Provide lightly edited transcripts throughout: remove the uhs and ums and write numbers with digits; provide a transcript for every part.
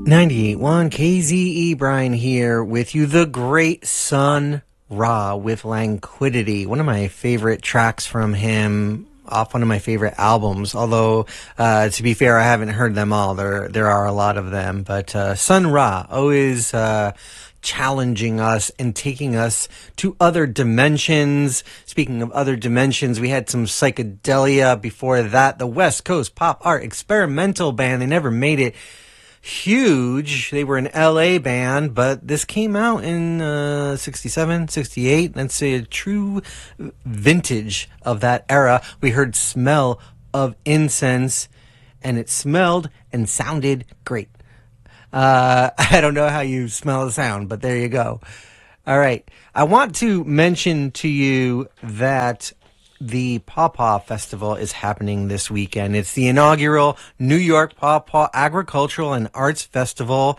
98.1 KZE, Brian here with you. The great Sun Ra with Languidity, one of my favorite tracks from him, off one of my favorite albums. Although, to be fair, I haven't heard them all. There are a lot of them, but Sun Ra always challenging us and taking us to other dimensions. Speaking of other dimensions, we had some psychedelia before that. The West Coast Pop Art Experimental Band. They never made it huge. They were an LA band, but this came out in 67, 68. That's a true vintage of that era. We heard Smell of Incense, and it smelled and sounded great. I don't know how you smell the sound, but there you go. All right. I want to mention to you that the Pawpaw Festival is happening this weekend. It's the inaugural New York Pawpaw Agricultural and Arts Festival.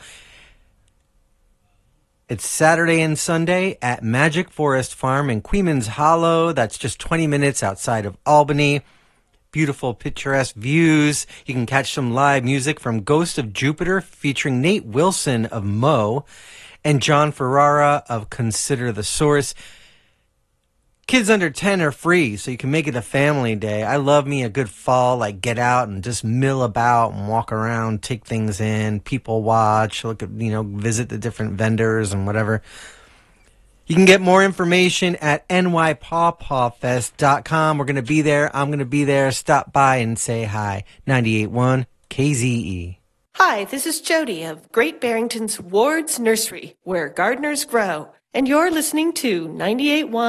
It's Saturday and Sunday at Magic Forest Farm in Queens Hollow. That's just 20 minutes outside of Albany. Beautiful, picturesque views. You can catch some live music from Ghost of Jupiter featuring Nate Wilson of Mo and John Ferrara of Consider the Source. Kids under 10 are free, so you can make it a family day. I love me a good fall, like get out and just mill about and walk around, take things in, people watch, look at, visit the different vendors and whatever. You can get more information at nypawpawfest.com. We're going to be there. I'm going to be there. Stop by and say hi. 98.1 KZE. Hi, this is Jody of Great Barrington's Ward's Nursery, where gardeners grow. And you're listening to 98.1